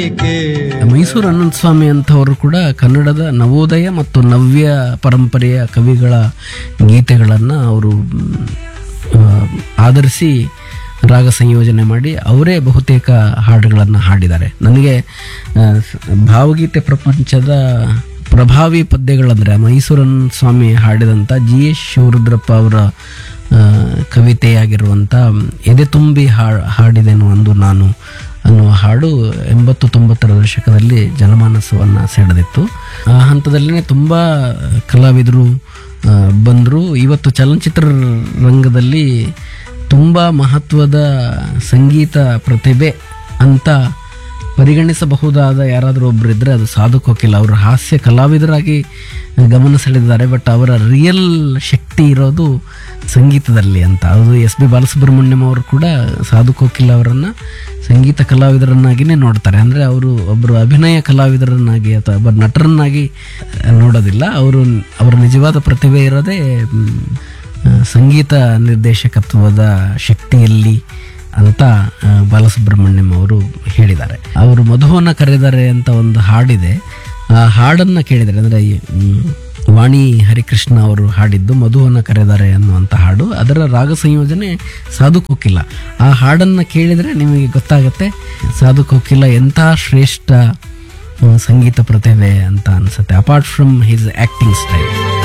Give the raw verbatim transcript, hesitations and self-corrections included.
ಮೈಸೂರು ಅನಂತ ಸ್ವಾಮಿ ಅಂತವರು ಕೂಡ ಕನ್ನಡದ ನವೋದಯ ಮತ್ತು ನವ್ಯ ಪರಂಪರೆಯ ಕವಿಗಳ ಗೀತೆಗಳನ್ನು ಅವರು ಆಧರಿಸಿ ರಾಗ ಸಂಯೋಜನೆ ಮಾಡಿ ಅವರೇ ಬಹುತೇಕ ಹಾಡುಗಳನ್ನು ಹಾಡಿದ್ದಾರೆ. ನನಗೆ ಭಾವಗೀತೆ ಪ್ರಪಂಚದ ಪ್ರಭಾವಿ ಪದ್ಯಗಳಂದರೆ ಮೈಸೂರನ್ ಸ್ವಾಮಿ ಹಾಡಿದಂಥ ಜಿ ಎಸ್ ಶಿವರುದ್ರಪ್ಪ ಅವರ ಕವಿತೆಯಾಗಿರುವಂಥ ಎದೆ ತುಂಬಿ ಹಾ ಹಾಡಿದೆನು ಅಂದು ನಾನು ಅನ್ನುವ ಹಾಡು ಎಂಬತ್ತು ತೊಂಬತ್ತರ ದಶಕದಲ್ಲಿ ಜನಮಾನಸವನ್ನು ಸೆಳೆದಿತ್ತು. ಆ ಹಂತದಲ್ಲೇ ತುಂಬ ಕಲಾವಿದರು ಬಂದರು. ಇವತ್ತು ಚಲನಚಿತ್ರ ರಂಗದಲ್ಲಿ ತುಂಬ ಮಹತ್ವದ ಸಂಗೀತ ಪ್ರತಿಭೆ ಅಂತ ಪರಿಗಣಿಸಬಹುದಾದ ಯಾರಾದರೂ ಒಬ್ಬರಿದ್ದರೆ ಅದು ಸಾಧು ಕೋಕಿಲ. ಅವರು ಹಾಸ್ಯ ಕಲಾವಿದರಾಗಿ ಗಮನ ಸೆಳೆದಿದ್ದಾರೆ, ಬಟ್ ಅವರ ರಿಯಲ್ ಶಕ್ತಿ ಇರೋದು ಸಂಗೀತದಲ್ಲಿ ಅಂತ. ಅದು ಎಸ್ ಪಿ ಬಾಲಸುಬ್ರಹ್ಮಣ್ಯಂ ಅವರು ಕೂಡ ಸಾಧು ಕೋಕಿಲ ಅವರನ್ನು ಸಂಗೀತ ಕಲಾವಿದರನ್ನಾಗಿಯೇ ನೋಡ್ತಾರೆ. ಅಂದರೆ ಅವರು ಒಬ್ಬರು ಅಭಿನಯ ಕಲಾವಿದರನ್ನಾಗಿ ಅಥವಾ ಒಬ್ಬ ನಟರನ್ನಾಗಿ ನೋಡೋದಿಲ್ಲ. ಅವರು ಅವರ ನಿಜವಾದ ಪ್ರತಿಭೆ ಇರೋದೇ ಸಂಗೀತ ನಿರ್ದೇಶಕತ್ವದ ಶಕ್ತಿಯಲ್ಲಿ ಅಂತ ಬಾಲಸುಬ್ರಹ್ಮಣ್ಯಂ ಅವರು ಹೇಳಿದ್ದಾರೆ. ಅವರು ಮಧುವನ್ನ ಕರೆದರೆ ಅಂತ ಒಂದು ಹಾಡಿದೆ. ಆ ಹಾಡನ್ನು ಕೇಳಿದರೆ, ಅಂದರೆ ವಾಣಿ ಹರಿಕೃಷ್ಣ ಅವರು ಹಾಡಿದ್ದು ಮಧುವನ್ನ ಕರೆದರೆ ಅನ್ನುವಂಥ ಹಾಡು, ಅದರ ರಾಗ ಸಂಯೋಜನೆ ಸಾಧು ಕೋಕಿಲ. ಆ ಹಾಡನ್ನು ಕೇಳಿದರೆ ನಿಮಗೆ ಗೊತ್ತಾಗುತ್ತೆ ಸಾಧು ಕೋಕಿಲ ಎಂಥ ಶ್ರೇಷ್ಠ ಸಂಗೀತ ಪ್ರತಿಭೆ ಅಂತ ಅನಿಸುತ್ತೆ, apart from his acting style.